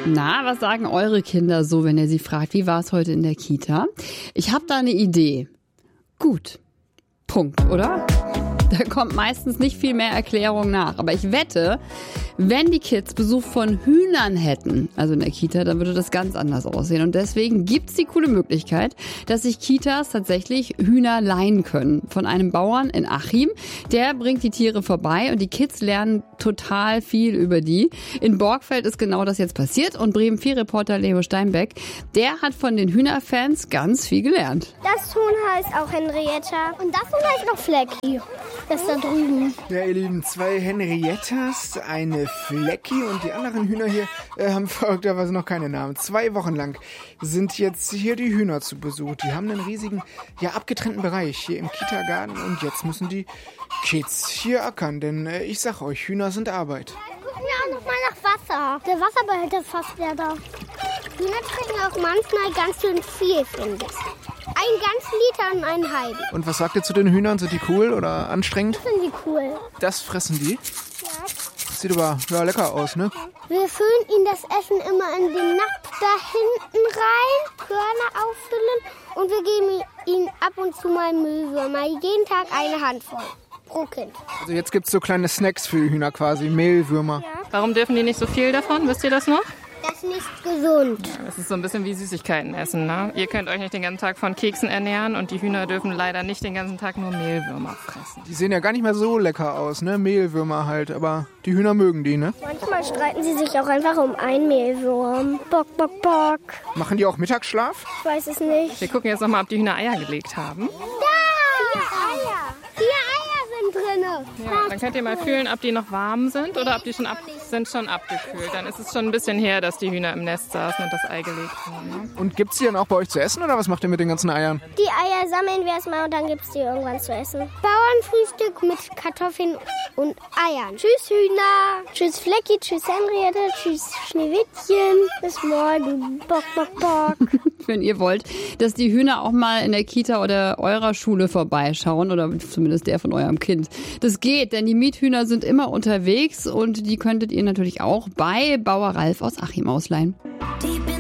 Na, was sagen eure Kinder so, wenn ihr sie fragt, wie war es heute in der Kita? Ich habe da eine Idee. Gut. Punkt, oder? Da kommt meistens nicht viel mehr Erklärung nach. Aber ich wette, wenn die Kids Besuch von Hühnern hätten, also in der Kita, dann würde das ganz anders aussehen. Und deswegen gibt's die coole Möglichkeit, dass sich Kitas tatsächlich Hühner leihen können. Von einem Bauern in Achim. Der bringt die Tiere vorbei und die Kids lernen total viel über die. In Borgfeld ist genau das jetzt passiert. Und Bremen 4-Reporter Leo Steinbeck, der hat von den Hühnerfans ganz viel gelernt. Das Huhn heißt auch Henrietta. Und das Huhn heißt noch Flecki. Das da drüben. Ja, ihr Lieben, 2 Henriettas, eine Flecki und die anderen Hühner hier haben verrückterweise noch keine Namen. 2 Wochen lang sind jetzt hier die Hühner zu Besuch. Die haben einen riesigen, abgetrennten Bereich hier im Kita-Garten und jetzt müssen die Kids hier ackern, denn ich sag euch, Hühner sind Arbeit. Ja, nochmal nach Wasser. Der Wasserbehälter ist fast leer da. Hühner trinken auch manchmal ganz schön viel, finde ich. Ein ganzen Liter und einen halben. Und was sagt ihr zu den Hühnern? Sind die cool oder anstrengend? Finden die cool. Das fressen die? Ja. Sieht aber lecker aus, ne? Wir füllen ihnen das Essen immer in den Napf da hinten rein, Körner auffüllen und wir geben ihnen ab und zu mal Mehlwürmer. Jeden Tag eine Handvoll pro Kind. Also jetzt gibt's so kleine Snacks für die Hühner quasi, Mehlwürmer. Ja. Warum dürfen die nicht so viel davon? Wisst ihr das noch? Das ist nicht gesund. Das ist so ein bisschen wie Süßigkeiten essen, ne? Ihr könnt euch nicht den ganzen Tag von Keksen ernähren und die Hühner dürfen leider nicht den ganzen Tag nur Mehlwürmer fressen. Die sehen ja gar nicht mehr so lecker aus, ne? Mehlwürmer halt, aber die Hühner mögen die, ne? Manchmal streiten sie sich auch einfach um einen Mehlwurm. Bock, bock, bock. Machen die auch Mittagsschlaf? Ich weiß es nicht. Wir gucken jetzt nochmal, ob die Hühner Eier gelegt haben. Da! 4 Eier. 4 Eier sind drin. Ja, dann könnt ihr mal fühlen, ob die noch warm sind oder ob die schon abgekühlt. Dann ist es schon ein bisschen her, dass die Hühner im Nest saßen und das Ei gelegt haben. Ne? Und gibt's die dann auch bei euch zu essen oder was macht ihr mit den ganzen Eiern? Die Eier sammeln wir erstmal und dann gibt es die irgendwann zu essen. Bauernfrühstück mit Kartoffeln und Eiern. Tschüss Hühner, tschüss Flecki, tschüss Henriette, tschüss Schneewittchen. Bis morgen. Bock, bock, bock. Wenn ihr wollt, dass die Hühner auch mal in der Kita oder eurer Schule vorbeischauen oder zumindest der von eurem Kind. Das geht, denn die Miethühner sind immer unterwegs und die könntet ihr natürlich auch bei Bauer Ralf aus Achim ausleihen.